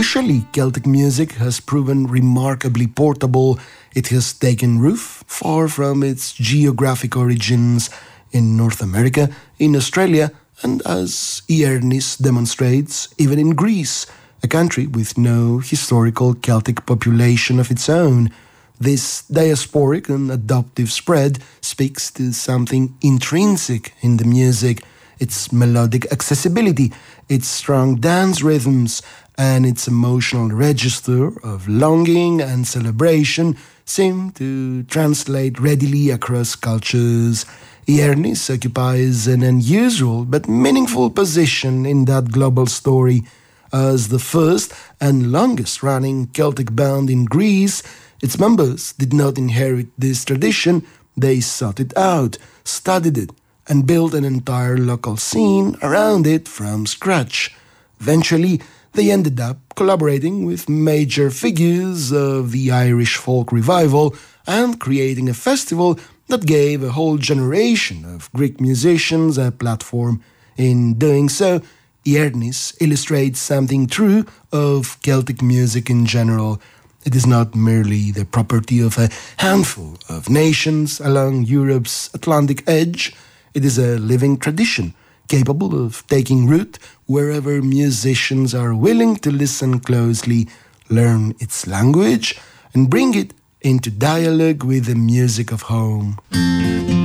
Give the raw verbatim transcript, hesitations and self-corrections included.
Crucially, Celtic music has proven remarkably portable. It has taken root far from its geographic origins in North America, in Australia, and as Iernis demonstrates, even in Greece, a country with no historical Celtic population of its own. This diasporic and adoptive spread speaks to something intrinsic in the music, its melodic accessibility, its strong dance rhythms, and its emotional register of longing and celebration seem to translate readily across cultures. Iernis occupies an unusual but meaningful position in that global story. As the first and longest-running Celtic band in Greece, its members did not inherit this tradition, they sought it out, studied it, and built an entire local scene around it from scratch. Eventually, they ended up collaborating with major figures of the Irish folk revival and creating a festival that gave a whole generation of Greek musicians a platform. In doing so, Iernis illustrates something true of Celtic music in general. It is not merely the property of a handful of nations along Europe's Atlantic edge. It is a living tradition, capable of taking root wherever musicians are willing to listen closely, learn its language, and bring it into dialogue with the music of home.